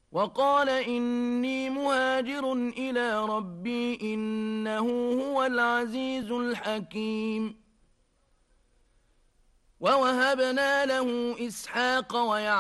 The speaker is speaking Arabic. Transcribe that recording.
وقال إني مهاجر إلى ربي إنه هو العزيز الحكيم. ووهبنا له إسحاق ويعقوب